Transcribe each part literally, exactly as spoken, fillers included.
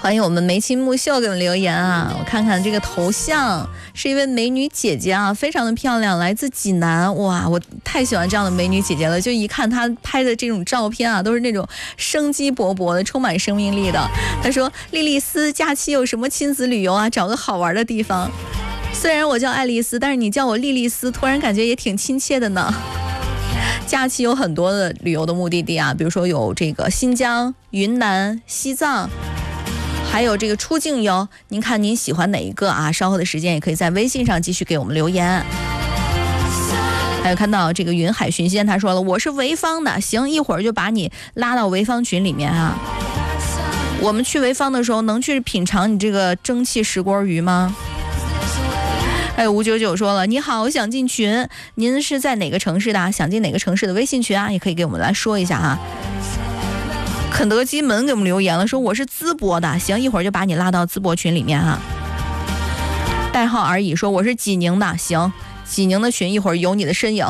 欢迎我们眉清目秀给我们留言啊！我看看这个头像是一位美女姐姐啊，非常的漂亮，来自济南。哇，我太喜欢这样的美女姐姐了，就一看她拍的这种照片啊，都是那种生机勃勃的，充满生命力的。她说：“莉莉丝，假期有什么亲子旅游啊？找个好玩的地方。”虽然我叫爱丽丝，但是你叫我莉莉丝，突然感觉也挺亲切的呢。假期有很多的旅游的目的地啊，比如说有这个新疆、云南、西藏。还有这个出境游，您看您喜欢哪一个啊？稍后的时间也可以在微信上继续给我们留言。还有看到这个云海寻仙，他说了，我是潍坊的，行，一会儿就把你拉到潍坊群里面啊。我们去潍坊的时候，能去品尝你这个蒸汽石锅鱼吗？还有五九九说了，你好，我想进群，您是在哪个城市的？想进哪个城市的微信群啊？也可以给我们来说一下哈。肯德基门给我们留言了，说我是淄博的，行，一会儿就把你拉到淄博群里面哈。代号而已说我是济宁的，行，济宁的群一会儿有你的身影。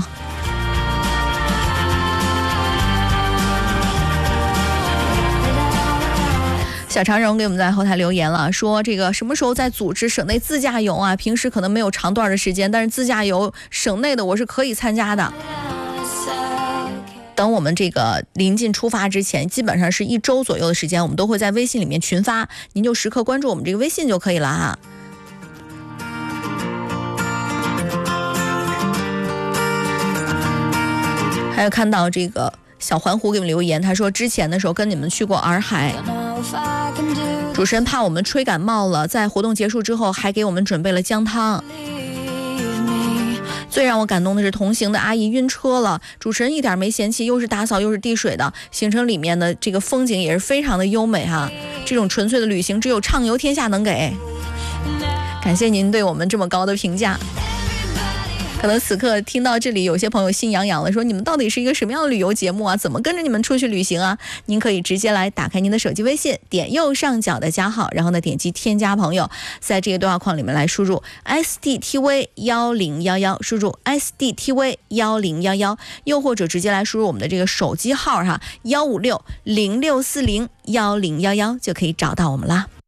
小长荣给我们在后台留言了，说这个什么时候再组织省内自驾游啊？平时可能没有长段的时间，但是自驾游省内的我是可以参加的。等我们这个临近出发之前，基本上是一周左右的时间，我们都会在微信里面群发，您就时刻关注我们这个微信就可以了哈。还有看到这个小环湖给我们留言，他说之前的时候跟你们去过洱海，主持人怕我们吹感冒了，在活动结束之后还给我们准备了姜汤。最让我感动的是同行的阿姨晕车了，主持人一点没嫌弃，又是打扫又是递水的，行程里面的这个风景也是非常的优美哈。这种纯粹的旅行只有畅游天下能给，感谢您对我们这么高的评价。可能此刻听到这里，有些朋友心痒痒了，说你们到底是一个什么样的旅游节目啊？怎么跟着你们出去旅行啊？您可以直接来打开您的手机微信，点右上角的加号，然后呢点击添加朋友，在这个对话框里面来输入 S D T V 一零一一， 输入 S D T V 一零一一， 又或者直接来输入我们的这个手机号哈，一五六零六四零一零一一就可以找到我们啦。